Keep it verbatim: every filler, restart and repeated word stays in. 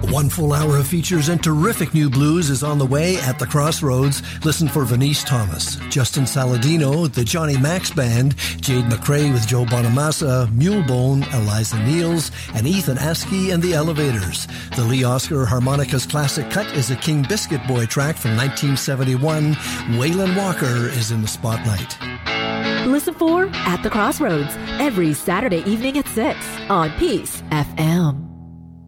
One full hour of features and terrific new blues is on the way at the Crossroads. Listen for Venice Thomas, Justin Saladino, the Johnny Max Band, Jade McRae with Joe Bonamassa, Mulebone, Eliza Niels, and Ethan Askey and the Elevators. The Lee Oscar Harmonicas Classic Cut is a King Biscuit Boy track from nineteen seventy-one. Waylon Walker is in the spotlight. Listen for At the Crossroads every Saturday evening at six on Peace F M.